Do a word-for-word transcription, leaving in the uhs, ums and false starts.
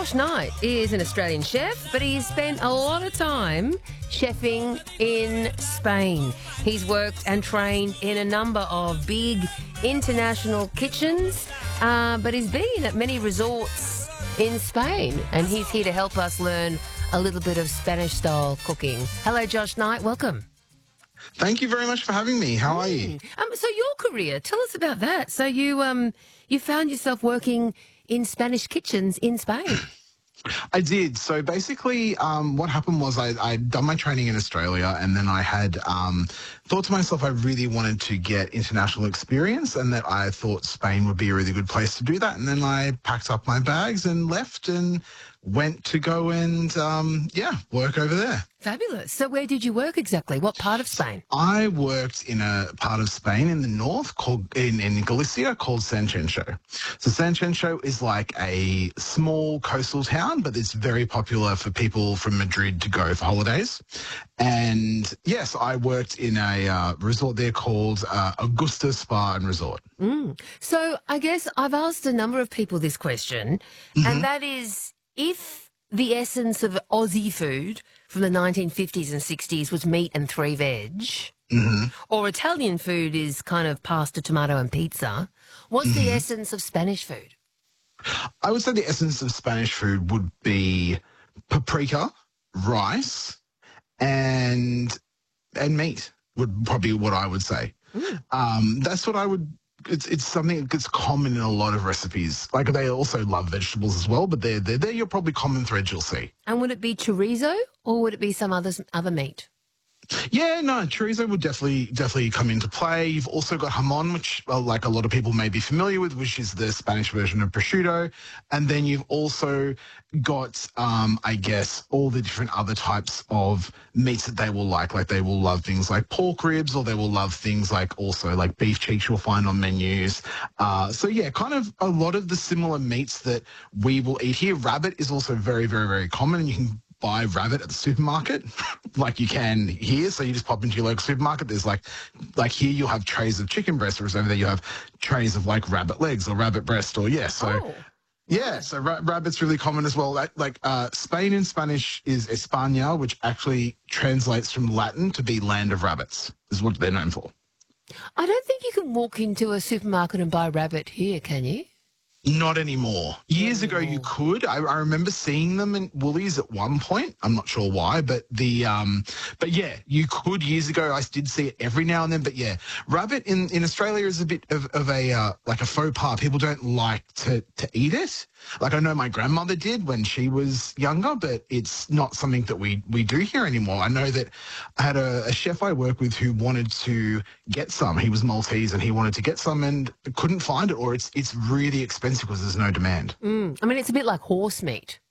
Josh Knight is an Australian chef, but he's spent a lot of time chefing in Spain. He's worked and trained in a number of big international kitchens, uh, but he's been at many resorts in Spain, and he's here to help us learn a little bit of Spanish-style cooking. Hello, Josh Knight. Welcome. Thank you very much for having me. How are you? Um, so your career, tell us about that. So you um you found yourself working in Spanish kitchens in Spain. I did. So basically, um, what happened was I, I'd done my training in Australia, and then I had um, thought to myself I really wanted to get international experience, and that I thought Spain would be a really good place to do that. And then I packed up my bags and left and went to go and, um, yeah, work over there. Fabulous. So where did you work exactly? What part of Spain? I worked in a part of Spain in the north called in, in Galicia called Sanxenxo. So Sanxenxo is like a small coastal town, but it's very popular for people from Madrid to go for holidays. And yes, I worked in a uh, resort there called uh, Augusta Spa and Resort. Mm. So I guess I've asked a number of people this question, mm-hmm. and that is, if the essence of Aussie food from the nineteen fifties and sixties was meat and three veg, mm-hmm. or Italian food is kind of pasta, tomato and pizza, what's mm-hmm. the essence of Spanish food? I would say the essence of Spanish food would be paprika, rice, and and meat would probably be what I would say. Mm. Um, that's what I would... It's it's something that's common in a lot of recipes. Like, they also love vegetables as well, but they're, they're, they're your probably common threads you'll see. And would it be chorizo, or would it be some other, other meat? Yeah, no, chorizo would definitely definitely come into play. You've also got jamon, which, well, like a lot of people may be familiar with, which is the Spanish version of prosciutto. And then you've also got, um, I guess, all the different other types of meats that they will like. Like, they will love things like pork ribs, or they will love things like also like beef cheeks you'll find on menus. Uh, so, yeah, kind of a lot of the similar meats that we will eat here. Rabbit is also very, very, very common, and you can buy rabbit at the supermarket like you can here. So you just pop into your local supermarket. There's like, like here you'll have trays of chicken breast, whereas over there you have trays of like rabbit legs or rabbit breast, or yeah. So oh. yeah, so ra- rabbit's really common as well. Like, like uh, Spain in Spanish is España, which actually translates from Latin to be land of rabbits, is what they're known for. I don't think you can walk into a supermarket and buy rabbit here, can you? Not anymore. Years ago, you could. I, I remember seeing them in Woolies at one point. I'm not sure why, but the um, but yeah, you could years ago. I did see it every now and then. But yeah, rabbit in, in Australia is a bit of, of a uh, like a faux pas. People don't like to to eat it. Like, I know my grandmother did when she was younger, but it's not something that we we do here anymore. I know that I had a, a chef I work with who wanted to get some. He was Maltese, and he wanted to get some and couldn't find it, or it's it's really expensive because there's no demand. Mm. I mean, it's a bit like horse meat.